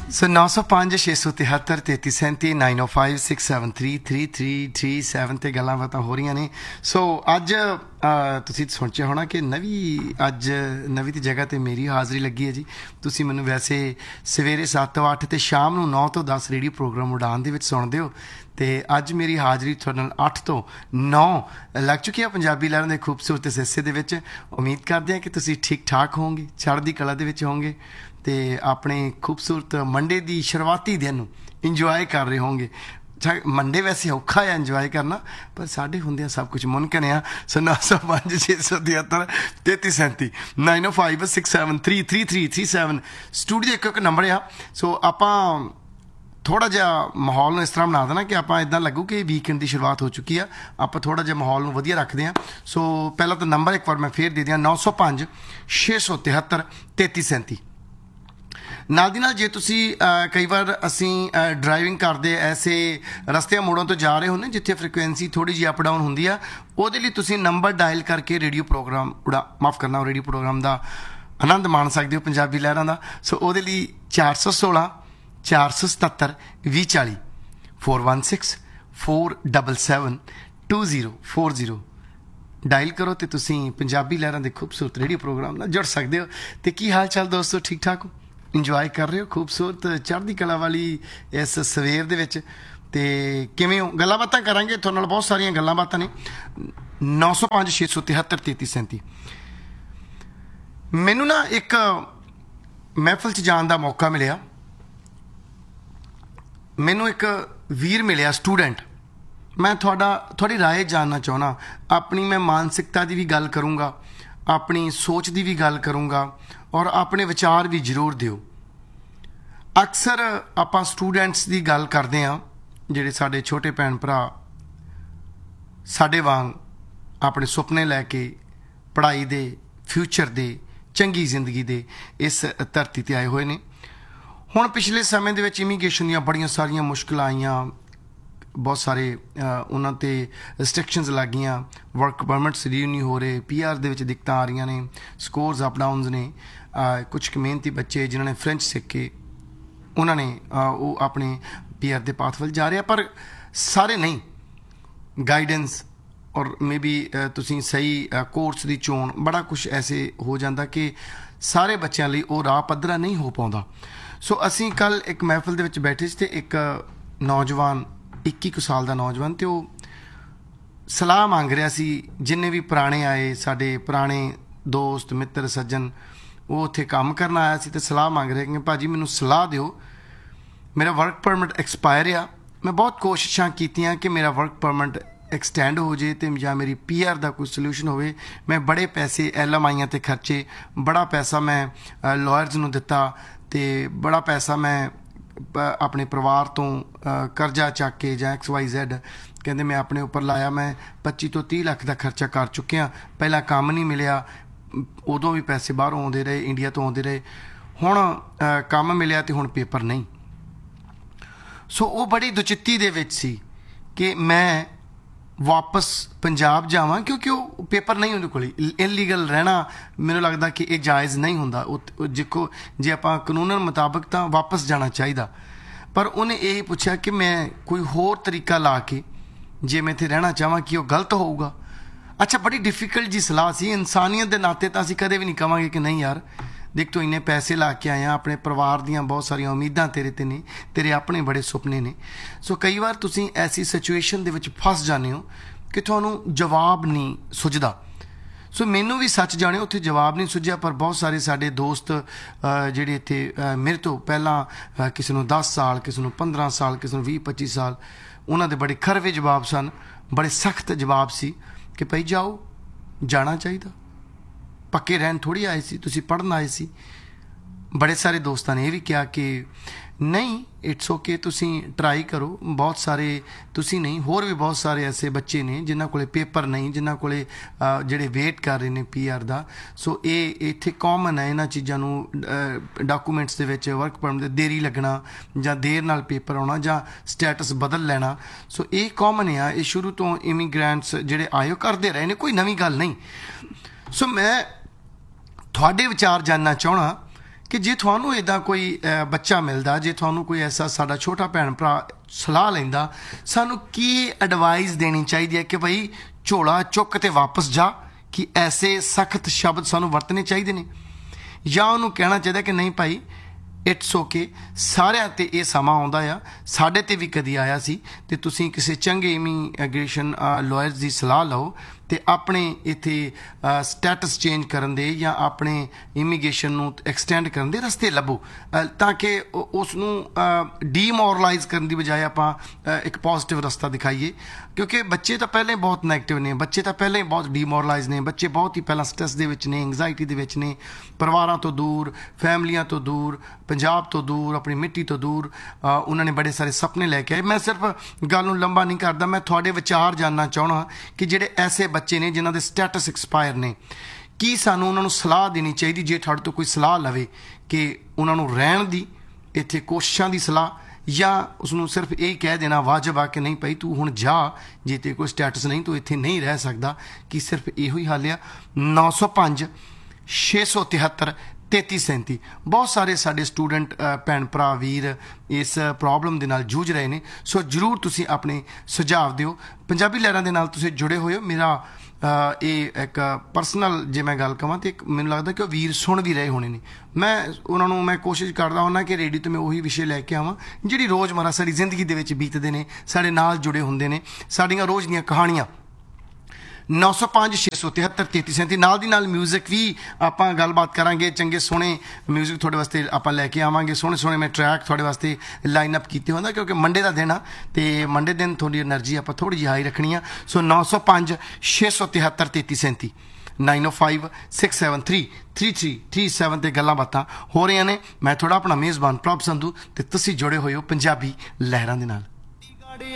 So 905-673-3337 905-673-3337 ਤੇ ਗੱਲਾਂ ਬਾਤਾਂ ਹੋ ਰਹੀਆਂ ਨੇ। ਸੋ ਅੱਜ ਤੁਸੀਂ ਸੋਚਿਆ ਹੋਣਾ ਕਿ ਨਵੀਂ ਦੀ ਜਗ੍ਹਾ ਤੇ ਮੇਰੀ ਹਾਜ਼ਰੀ ਲੱਗੀ ਹੈ ਜੀ। ਤੁਸੀਂ ਮੈਨੂੰ ਵੈਸੇ ਸਵੇਰੇ 7 ਤੋਂ 8 ਤੇ ਸ਼ਾਮ ਨੂੰ 9 ਤੋਂ 10 ਰੇਡੀਓ ਪ੍ਰੋਗਰਾਮ ਉਡਾਨ ਦੇ ਵਿੱਚ ਸੁਣਦੇ ਹੋ, ਤੇ ਅੱਜ ਮੇਰੀ ਹਾਜ਼ਰੀ ਤੁਹਾਡੇ ਨਾਲ 8 ਤੋਂ 9 ਲੱਗ ਚੁੱਕੀ ਹੈ ਪੰਜਾਬੀ ਲਹਿਰਾਂ ਦੇ ਖੂਬਸੂਰਤ ਇਸ ਹਿੱਸੇ ਦੇ ਵਿੱਚ। ਉਮੀਦ ਕਰਦੇ ਹਾਂ ਕਿ ਤੁਸੀਂ ਠੀਕ ਠਾਕ ਹੋਵੋਗੇ, ਚੜ੍ਹਦੀ ਕਲਾ ਦੇ ਵਿੱਚ ਹੋਵੋਗੇ ਤੇ ਆਪਣੇ ਖੂਬਸੂਰਤ ਮੰਡੇ ਦੀ ਸ਼ੁਰੂਆਤੀ ਦਿਨ ਨੂੰ ਇੰਜੋਏ ਕਰ ਰਹੇ ਹੋਣਗੇ। ਮੰਡੇ ਵੈਸੇ ਔਖਾ ਹੈ ਇੰਜੋਏ ਕਰਨਾ, ਪਰ ਸਾਡੇ ਹੁੰਦਿਆਂ ਸਭ ਕੁਝ ਮੁਮਕਿਨ ਆ। ਸੋ 905-673-3337 905-673-3337 ਸਟੂਡੀਓ ਇੱਕ ਨੰਬਰ ਆ। ਸੋ ਆਪਾਂ ਥੋੜ੍ਹਾ ਜਿਹਾ ਮਾਹੌਲ ਨੂੰ ਇਸ ਤਰ੍ਹਾਂ ਬਣਾ ਦੇਣਾ ਕਿ ਆਪਾਂ ਇੱਦਾਂ ਲੱਗੂ ਕਿ ਵੀਕਐਂਡ ਦੀ ਸ਼ੁਰੂਆਤ ਹੋ ਚੁੱਕੀ ਆ। ਆਪਾਂ ਥੋੜ੍ਹਾ ਜਿਹਾ ਮਾਹੌਲ ਨੂੰ ਵਧੀਆ ਰੱਖਦੇ ਹਾਂ। ਸੋ ਪਹਿਲਾਂ ਤਾਂ ਨੰਬਰ ਇੱਕ ਵਾਰ ਮੈਂ ਫੇਰ ਦੇ ਦਿਆਂ 905-673-3337। ਨਾਲ ਦੀ ਨਾਲ ਜੇ ਤੁਸੀਂ ਕਈ ਵਾਰ ਅਸੀਂ ਡਰਾਈਵਿੰਗ ਕਰਦੇ ਐਸੇ ਰਸਤਿਆਂ ਮੋੜਾਂ ਤੋਂ ਜਾ ਰਹੇ ਹੁੰਦੇ ਜਿੱਥੇ ਫ੍ਰੀਕੁਐਂਸੀ ਥੋੜ੍ਹੀ ਜਿਹੀ ਅਪ ਡਾਊਨ ਹੁੰਦੀ ਆ, ਉਹਦੇ ਲਈ ਤੁਸੀਂ ਨੰਬਰ ਡਾਇਲ ਕਰਕੇ ਰੇਡੀਓ ਪ੍ਰੋਗਰਾਮ ਰੇਡੀਓ ਪ੍ਰੋਗਰਾਮ ਦਾ ਆਨੰਦ ਮਾਣ ਸਕਦੇ ਹੋ ਪੰਜਾਬੀ ਲਹਿਰਾਂ ਦਾ। ਸੋ ਉਹਦੇ ਲਈ 416-477-2040 416-477-2040 ਡਾਇਲ ਕਰੋ ਤੇ ਤੁਸੀਂ ਪੰਜਾਬੀ ਲਹਿਰਾਂ ਦੇ ਖੂਬਸੂਰਤ ਰੇਡੀਓ ਪ੍ਰੋਗਰਾਮ ਨਾਲ ਜੁੜ ਸਕਦੇ ਹੋ। ਤੇ ਕੀ ਹਾਲ ਚਾਲ ਦੋਸਤੋ, ਠੀਕ ਠਾਕ ਹੋ, ਇੰਜੋਏ ਕਰ ਰਹੇ ਹੋ ਖੂਬਸੂਰਤ ਚੜ੍ਹਦੀ ਕਲਾ ਵਾਲੀ ਇਸ ਸਵੇਰ ਦੇ ਵਿੱਚ? ਤੇ ਕਿਵੇਂ ਹੋ? ਗੱਲਾਂ ਬਾਤਾਂ ਕਰਾਂਗੇ ਤੁਹਾਡੇ ਨਾਲ, ਬਹੁਤ ਸਾਰੀਆਂ ਗੱਲਾਂ ਬਾਤਾਂ ਨੇ। 905-673-3337 ਮੈਨੂੰ ਨਾ ਇੱਕ ਮਹਿਫਲ 'ਚ ਜਾਣ ਦਾ ਮੌਕਾ ਮਿਲਿਆ। ਮੈਨੂੰ ਇੱਕ ਵੀਰ ਮਿਲਿਆ ਸਟੂਡੈਂਟ। ਮੈਂ ਤੁਹਾਡੀ ਰਾਏ ਜਾਣਨਾ ਚਾਹੁੰਦਾ। ਆਪਣੀ ਮੈਂ ਮਾਨਸਿਕਤਾ ਦੀ ਵੀ ਗੱਲ ਕਰੂੰਗਾ, ਆਪਣੀ ਸੋਚ ਦੀ ਵੀ ਗੱਲ ਕਰੂੰਗਾ, ਔਰ ਆਪਣੇ ਵਿਚਾਰ ਵੀ ਜ਼ਰੂਰ ਦਿਓ। ਅਕਸਰ ਆਪਾਂ ਸਟੂਡੈਂਟਸ ਦੀ ਗੱਲ ਕਰਦੇ ਹਾਂ, ਜਿਹੜੇ ਸਾਡੇ ਛੋਟੇ ਭੈਣ ਭਰਾ ਸਾਡੇ ਵਾਂਗ ਆਪਣੇ ਸੁਪਨੇ ਲੈ ਕੇ ਪੜ੍ਹਾਈ ਦੇ, ਫਿਊਚਰ ਦੇ, ਚੰਗੀ ਜ਼ਿੰਦਗੀ ਦੇ ਇਸ ਧਰਤੀ 'ਤੇ ਆਏ ਹੋਏ ਨੇ। ਹੁਣ ਪਿਛਲੇ ਸਮੇਂ ਦੇ ਵਿੱਚ ਇਮੀਗ੍ਰੇਸ਼ਨ ਦੀਆਂ ਬੜੀਆਂ ਸਾਰੀਆਂ ਮੁਸ਼ਕਿਲਾਂ ਆਈਆਂ, ਬਹੁਤ ਸਾਰੇ ਉਹਨਾਂ 'ਤੇ ਰਿਸਟ੍ਰਿਕਸ਼ਨਸ ਲੱਗ ਗਈਆਂ, ਵਰਕ ਪਰਮਿਟਸ ਰਿਨਿਊ ਨਹੀਂ ਹੋ ਰਹੇ, PR ਦੇ ਵਿੱਚ ਦਿੱਕਤਾਂ ਆ ਰਹੀਆਂ ਨੇ, ਸਕੋਰਸ ਅਪ ਡਾਊਨਸ ਨੇ। ਕੁਛ ਮਿਹਨਤੀ ਬੱਚੇ ਜਿਨ੍ਹਾਂ ਨੇ ਫ੍ਰੈਂਚ ਸਿੱਖ ਕੇ ਉਹਨਾਂ ਨੇ ਉਹ ਆਪਣੇ PR ਦੇ ਪਾਥ ਵੱਲ ਜਾ ਰਹੇ ਆ, ਪਰ ਸਾਰੇ ਨਹੀਂ। ਗਾਈਡੈਂਸ ਔਰ ਮੇਬੀ ਤੁਸੀਂ ਸਹੀ ਕੋਰਸ ਦੀ ਚੋਣ, ਬੜਾ ਕੁਛ ਐਸੇ ਹੋ ਜਾਂਦਾ ਕਿ ਸਾਰੇ ਬੱਚਿਆਂ ਲਈ ਉਹ ਰਾਹ ਪੱਧਰਾ ਨਹੀਂ ਹੋ ਪਾਉਂਦਾ। ਸੋ ਅਸੀਂ ਕੱਲ੍ਹ ਇੱਕ ਮਹਿਫਲ ਦੇ ਵਿੱਚ ਬੈਠੇ ਸੀ ਤੇ ਇੱਕ ਨੌਜਵਾਨ 21 ਕੁ ਸਾਲ ਦਾ ਨੌਜਵਾਨ, ਤੇ ਉਹ ਸਲਾਹ ਮੰਗ ਰਿਹਾ ਸੀ। ਜਿੰਨੇ ਵੀ ਪੁਰਾਣੇ ਆਏ, ਸਾਡੇ ਪੁਰਾਣੇ ਦੋਸਤ ਮਿੱਤਰ ਸੱਜਣ, ਉਹ ਉੱਥੇ ਕੰਮ ਕਰਨ ਆਇਆ ਸੀ ਤੇ ਸਲਾਹ ਮੰਗ ਰਿਹਾ ਕਿ ਭਾਜੀ ਮੈਨੂੰ ਸਲਾਹ ਦਿਓ, ਮੇਰਾ ਵਰਕ ਪਰਮਿਟ ਐਕਸਪਾਇਰ ਆ। ਮੈਂ ਬਹੁਤ ਕੋਸ਼ਿਸ਼ਾਂ ਕੀਤੀਆਂ ਕਿ ਮੇਰਾ ਵਰਕ ਪਰਮਿਟ ਐਕਸਟੈਂਡ ਹੋ ਜੇ ਤੇ ਜਾਂ ਮੇਰੀ PR ਦਾ ਕੋਈ ਸੋਲਿਊਸ਼ਨ ਹੋਵੇ। ਮੈਂ ਬੜੇ ਪੈਸੇ LMIਆਂ 'ਤੇ ਖਰਚੇ, ਬੜਾ ਪੈਸਾ ਮੈਂ ਲਾਇਰਸ ਨੂੰ ਦਿੱਤਾ, ਤੇ ਬੜਾ ਪੈਸਾ ਮੈਂ ਆਪਣੇ ਪਰਿਵਾਰ ਤੋਂ ਕਰਜ਼ਾ ਚੱਕ ਕੇ ਜਾਂ XYZ ਕਹਿੰਦੇ ਮੈਂ ਆਪਣੇ ਉੱਪਰ ਲਾਇਆ। ਮੈਂ 25 ਤੋਂ 30 ਲੱਖ ਦਾ ਖਰਚਾ ਕਰ ਚੁੱਕਿਆ। ਪਹਿਲਾਂ ਕੰਮ ਨਹੀਂ ਮਿਲਿਆ, ਉਦੋਂ ਵੀ ਪੈਸੇ ਬਾਹਰੋਂ ਆਉਂਦੇ ਰਹੇ, ਇੰਡੀਆ ਤੋਂ ਆਉਂਦੇ ਰਹੇ। ਹੁਣ ਕੰਮ ਮਿਲਿਆ ਤੇ ਹੁਣ ਪੇਪਰ ਨਹੀਂ। ਸੋ ਉਹ ਬੜੀ ਦੁਚਿੱਤੀ ਦੇ ਵਿੱਚ ਸੀ ਕਿ ਮੈਂ ਵਾਪਸ ਪੰਜਾਬ ਜਾਵਾਂ, ਕਿਉਂਕਿ ਉਹ ਪੇਪਰ ਨਹੀਂ ਉਹਦੇ ਕੋਲ। ਇਲੀਗਲ ਰਹਿਣਾ ਮੈਨੂੰ ਲੱਗਦਾ ਕਿ ਇਹ ਜਾਇਜ਼ ਨਹੀਂ ਹੁੰਦਾ। ਜੇ ਆਪਾਂ ਕਾਨੂੰਨ ਮੁਤਾਬਕ ਤਾਂ ਵਾਪਸ ਜਾਣਾ ਚਾਹੀਦਾ, ਪਰ ਉਹਨੇ ਇਹ ਪੁੱਛਿਆ ਕਿ ਮੈਂ ਕੋਈ ਹੋਰ ਤਰੀਕਾ ਲਾ ਕੇ ਜੇ ਮੈਂ ਇੱਥੇ ਰਹਿਣਾ ਚਾਹਾਂ ਕਿ ਉਹ ਗਲਤ ਹੋਊਗਾ। ਅੱਛਾ, ਬੜੀ ਡਿਫਿਕਲਟ ਜੀ ਸਲਾਹ ਸੀ। ਇਨਸਾਨੀਅਤ ਦੇ ਨਾਤੇ ਤਾਂ ਅਸੀਂ ਕਦੇ ਵੀ ਨਹੀਂ ਕਹਾਂਗੇ ਕਿ ਨਹੀਂ ਯਾਰ ਦੇਖ ਤੂੰ ਇੰਨੇ ਪੈਸੇ ਲਾ ਕੇ ਆਇਆ, ਆਪਣੇ ਪਰਿਵਾਰ ਦੀਆਂ ਬਹੁਤ ਸਾਰੀਆਂ ਉਮੀਦਾਂ ਤੇਰੇ 'ਤੇ ਨੇ, ਤੇਰੇ ਆਪਣੇ ਬੜੇ ਸੁਪਨੇ ਨੇ। ਸੋ ਕਈ ਵਾਰ ਤੁਸੀਂ ਐਸੀ ਸਿਚੁਏਸ਼ਨ ਦੇ ਵਿੱਚ ਫਸ ਜਾਂਦੇ ਹੋ ਕਿ ਤੁਹਾਨੂੰ ਜਵਾਬ ਨਹੀਂ ਸੁੱਝਦਾ। ਸੋ ਮੈਨੂੰ ਵੀ ਸੱਚ ਜਾਣੇ ਉੱਥੇ ਜਵਾਬ ਨਹੀਂ ਸੁੱਝਿਆ, ਪਰ ਬਹੁਤ ਸਾਰੇ ਸਾਡੇ ਦੋਸਤ ਜਿਹੜੇ ਇੱਥੇ ਮੇਰੇ ਤੋਂ ਪਹਿਲਾਂ, ਕਿਸੇ ਨੂੰ 10 ਸਾਲ, ਕਿਸੇ ਨੂੰ 15 ਸਾਲ, ਕਿਸੇ ਨੂੰ 20-25 ਸਾਲ, ਉਹਨਾਂ ਦੇ ਬੜੇ ਖਰਵੇ ਜਵਾਬ ਸਨ, ਬੜੇ ਸਖਤ ਜਵਾਬ ਸੀ ਕਿ ਭਾਈ ਜਾਓ, ਜਾਣਾ ਚਾਹੀਦਾ, ਪੱਕੇ ਰਹਿਣ ਥੋੜ੍ਹੀ ਆਏ ਸੀ, ਤੁਸੀਂ ਪੜ੍ਹਨ ਆਏ ਸੀ। ਬੜੇ ਸਾਰੇ ਦੋਸਤਾਂ ਨੇ ਇਹ ਵੀ ਕਿਹਾ ਕਿ ਨਹੀਂ, ਇਟਸ ਓਕੇ, ਤੁਸੀਂ ਟਰਾਈ ਕਰੋ। ਬਹੁਤ ਸਾਰੇ ਤੁਸੀਂ ਨਹੀਂ, ਹੋਰ ਵੀ ਬਹੁਤ ਸਾਰੇ ਐਸੇ ਬੱਚੇ ਨੇ ਜਿਨ੍ਹਾਂ ਕੋਲ ਪੇਪਰ ਨਹੀਂ, ਜਿਨ੍ਹਾਂ ਕੋਲ ਜਿਹੜੇ ਵੇਟ ਕਰ ਰਹੇ ਨੇ PR ਦਾ। ਸੋ ਇਹ ਇੱਥੇ ਕਾਮਨ ਹੈ ਇਹਨਾਂ ਚੀਜ਼ਾਂ ਨੂੰ, ਡਾਕੂਮੈਂਟਸ ਦੇ ਵਿੱਚ, ਵਰਕ ਪਰਮਿਟ ਦੇ ਦੇਰੀ ਲੱਗਣਾ ਜਾਂ ਦੇਰ ਨਾਲ ਪੇਪਰ ਆਉਣਾ ਜਾਂ ਸਟੇਟਸ ਬਦਲ ਲੈਣਾ। ਸੋ ਇਹ ਕਾਮਨ ਆ, ਇਹ ਸ਼ੁਰੂ ਤੋਂ ਇਮੀਗ੍ਰੈਂਟਸ ਜਿਹੜੇ ਆਏ ਉਹ ਕਰਦੇ ਰਹੇ ਨੇ, ਕੋਈ ਨਵੀਂ ਗੱਲ ਨਹੀਂ। ਸੋ ਮੈਂ ਤੁਹਾਡੇ ਵਿਚਾਰ ਜਾਣਨਾ ਚਾਹਣਾ ਕਿ ਜੇ ਤੁਹਾਨੂੰ ਇੱਦਾਂ ਕੋਈ ਬੱਚਾ ਮਿਲਦਾ, ਜੇ ਤੁਹਾਨੂੰ ਕੋਈ ਐਸਾ ਸਾਡਾ ਛੋਟਾ ਭੈਣ ਭਰਾ ਸਲਾਹ ਲੈਂਦਾ, ਸਾਨੂੰ ਕੀ ਐਡਵਾਈਸ ਦੇਣੀ ਚਾਹੀਦੀ ਹੈ ਕਿ ਭਾਈ ਝੋਲਾ ਚੁੱਕ ਤੇ ਵਾਪਸ ਜਾ, ਕਿ ਐਸੇ ਸਖਤ ਸ਼ਬਦ ਸਾਨੂੰ ਵਰਤਣੇ ਚਾਹੀਦੇ ਨੇ, ਜਾਂ ਉਹਨੂੰ ਕਹਿਣਾ ਚਾਹੀਦਾ ਕਿ ਨਹੀਂ ਭਾਈ ਇਟਸ ਓਕੇ, ਸਾਰਿਆਂ ਤੇ ਇਹ ਸਮਾਂ ਆਉਂਦਾ ਆ, ਸਾਡੇ ਤੇ ਵੀ ਕਦੀ ਆਇਆ ਸੀ, ਤੇ ਤੁਸੀਂ ਕਿਸੇ ਚੰਗੇ ਇਮੀਗ੍ਰੇਸ਼ਨ ਲਾਇਰਸ ਦੀ ਸਲਾਹ ਲਓ ਤੇ ਆਪਣੇ ਇੱਥੇ ਸਟੇਟਸ ਚੇਂਜ ਕਰਨ ਦੇ ਜਾਂ ਆਪਣੇ ਇਮੀਗ੍ਰੇਸ਼ਨ ਨੂੰ ਐਕਸਟੈਂਡ ਕਰਨ ਦੇ ਰਸਤੇ ਲੱਭੋ, ਤਾਂ ਕਿ ਉਸ ਨੂੰ ਡੀਮੋਰਲਾਈਜ਼ ਕਰਨ ਦੀ ਬਜਾਏ ਆਪਾਂ ਇੱਕ ਪੋਜ਼ਿਟਿਵ ਰਸਤਾ ਦਿਖਾਈਏ। ਕਿਉਂਕਿ ਬੱਚੇ ਤਾਂ ਪਹਿਲਾਂ ਹੀ ਬਹੁਤ ਨੈਗੇਟਿਵ ਨੇ, ਬੱਚੇ ਤਾਂ ਪਹਿਲਾਂ ਹੀ ਬਹੁਤ ਡੀਮੋਰਲਾਈਜ਼ ਨੇ, ਬੱਚੇ ਬਹੁਤ ਹੀ ਪਹਿਲਾਂ ਸਟ੍ਰੈਸ ਦੇ ਵਿੱਚ ਨੇ, ਐਂਗਜ਼ਾਇਟੀ ਦੇ ਵਿੱਚ ਨੇ, ਪਰਿਵਾਰਾਂ ਤੋਂ ਦੂਰ, ਫੈਮਲੀਆਂ ਤੋਂ ਦੂਰ, ਪੰਜਾਬ ਤੋਂ ਦੂਰ, ਆਪਣੀ ਮਿੱਟੀ ਤੋਂ ਦੂਰ। ਉਹਨਾਂ ਨੇ ਬੜੇ ਸਾਰੇ ਸੁਪਨੇ ਲੈ ਕੇ ਆਏ। ਮੈਂ ਸਿਰਫ ਗੱਲ ਨੂੰ ਲੰਬਾ ਨਹੀਂ ਕਰਦਾ, ਮੈਂ ਤੁਹਾਡੇ ਵਿਚਾਰ ਜਾਣਨਾ ਚਾਹੁੰਦਾ ਕਿ ਜਿਹੜੇ ਐਸੇ ਬੱਚੇ ਨੇ ਜਿਨ੍ਹਾਂ ਦੇ ਸਟੇਟਸ ਐਕਸਪਾਇਰ ਨੇ, ਕੀ ਸਾਨੂੰ ਉਹਨਾਂ ਨੂੰ ਸਲਾਹ ਦੇਣੀ ਚਾਹੀਦੀ? ਜੇ ਤੁਹਾਡੇ ਤੋਂ ਕੋਈ ਸਲਾਹ ਲਵੇ ਕਿ ਉਹਨਾਂ ਨੂੰ ਰਹਿਣ ਦੀ, ਇੱਥੇ ਕੋਸ਼ਿਸ਼ਾਂ ਦੀ ਸਲਾਹ, ਜਾਂ ਉਸਨੂੰ ਸਿਰਫ ਇਹ ਕਹਿ ਦੇਣਾ ਵਾਜਬ ਆ ਕਿ ਨਹੀਂ ਭਾਈ ਤੂੰ ਹੁਣ ਜਾ, ਜੇ ਤੇ ਕੋਈ ਸਟੇਟਸ ਨਹੀਂ ਤੂੰ ਇੱਥੇ ਨਹੀਂ ਰਹਿ ਸਕਦਾ, ਕਿ ਸਿਰਫ ਇਹੋ ਹੀ ਹੱਲ ਆ? 905 673 3337। ਬਹੁਤ ਸਾਰੇ ਸਾਡੇ ਸਟੂਡੈਂਟ ਭੈਣ ਭਰਾ ਵੀਰ ਇਸ ਪ੍ਰੋਬਲਮ ਦੇ ਨਾਲ ਜੂਝ ਰਹੇ ਨੇ, ਸੋ ਜ਼ਰੂਰ ਤੁਸੀਂ ਆਪਣੇ ਸੁਝਾਅ ਦਿਓ। ਪੰਜਾਬੀ ਲਹਿਰਾਂ ਦੇ ਨਾਲ ਤੁਸੀਂ ਜੁੜੇ ਹੋਏ ਹੋ। ਮੇਰਾ ਇਹ ਇੱਕ ਪਰਸਨਲ ਜੇ ਮੈਂ ਗੱਲ ਕਹਾਂ ਤਾਂ ਮੈਨੂੰ ਲੱਗਦਾ ਕਿ ਉਹ ਵੀਰ ਸੁਣ ਵੀ ਰਹੇ ਹੋਣੇ ਨੇ। ਮੈਂ ਉਹਨਾਂ ਨੂੰ ਮੈਂ ਕੋਸ਼ਿਸ਼ ਕਰਦਾ ਹੁੰਦਾ ਕਿ ਰੇਡੀਓ 'ਤੇ ਮੈਂ ਉਹੀ ਵਿਸ਼ੇ ਲੈ ਕੇ ਆਵਾਂ ਜਿਹੜੀ ਰੋਜ਼ਮਰਾ ਸਾਡੀ ਜ਼ਿੰਦਗੀ ਦੇ ਵਿੱਚ ਬੀਤਦੇ ਨੇ, ਸਾਡੇ ਨਾਲ ਜੁੜੇ ਹੁੰਦੇ ਨੇ, ਸਾਡੀਆਂ ਰੋਜ਼ ਦੀਆਂ ਕਹਾਣੀਆਂ। 905 673 3337। ਨਾਲ ਦੀ ਨਾਲ ਮਿਊਜ਼ਿਕ ਵੀ ਆਪਾਂ ਗੱਲਬਾਤ ਕਰਾਂਗੇ, ਚੰਗੇ ਸੋਹਣੇ ਮਿਊਜ਼ਿਕ ਤੁਹਾਡੇ ਵਾਸਤੇ ਆਪਾਂ ਲੈ ਕੇ ਆਵਾਂਗੇ, ਸੋਹਣੇ ਸੋਹਣੇ ਮੈਂ ਟਰੈਕ ਤੁਹਾਡੇ ਵਾਸਤੇ ਲਾਈਨ ਅਪ ਕੀਤੇ ਹੁੰਦਾ, ਕਿਉਂਕਿ ਮੰਡੇ ਦਾ ਦਿਨ ਆ ਤੇ ਮੰਡੇ ਦਿਨ ਤੁਹਾਡੀ એનર્ਜੀ ਆਪਾਂ ਥੋੜੀ ਜਿਹੀ ਹਾਈ ਰੱਖਣੀ ਆ। ਸੋ 905 673 3337, 905 673 3337 ਤੇ ਗੱਲਾਂ ਬਾਤਾਂ ਹੋ ਰਹੀਆਂ ਨੇ। ਮੈਂ ਥੋੜਾ ਆਪਣਾ ਮੇਜ਼ਬਾਨ ਪ੍ਰਭ ਸੰਧੂ ਤੇ ਤੁਸੀਂ ਜੁੜੇ ਹੋਏ ਹੋ ਪੰਜਾਬੀ ਲਹਿਰਾਂ ਦੇ ਨਾਲ।